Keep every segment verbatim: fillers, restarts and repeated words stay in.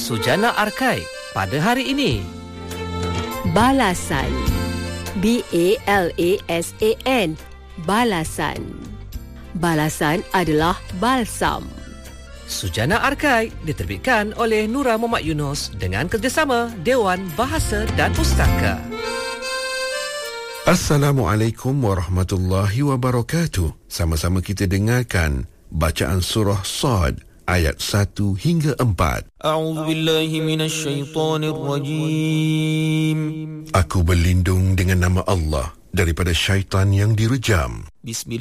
Sujana Arkai pada hari ini. Balasan. B A L A S A N. Balasan. Balasan adalah balsam. Sujana Arkai diterbitkan oleh Nura Muhammad Yunus dengan kerjasama Dewan Bahasa dan Pustaka. Assalamualaikum warahmatullahi wabarakatuh. Sama-sama kita dengarkan bacaan surah Sad ayat satu hingga empat. A'udzu billahi minasy syaithanir rajim. Aku berlindung dengan nama Allah daripada syaitan yang direjam.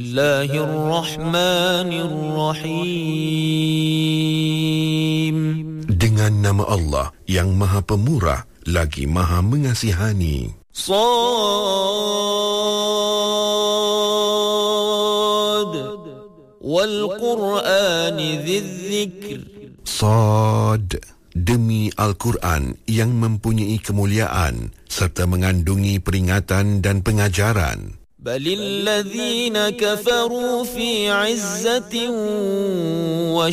Bismillahirrahmanirrahim. Dengan nama Allah yang Maha Pemurah lagi Maha Mengasihani. Sad wal Qur'ani dzikr. Sad, demi Al-Quran yang mempunyai kemuliaan serta mengandungi peringatan dan pengajaran. Balil ladzina kafaru fi 'izzatin wa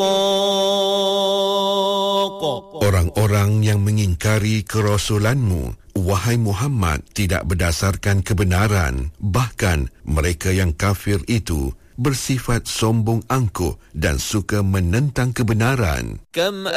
shiqaq. Orang-orang yang mengingkari kerasulanmu, wahai Muhammad, tidak berdasarkan kebenaran. Bahkan mereka yang kafir itu bersifat sombong angkuh dan suka menentang kebenaran. Kam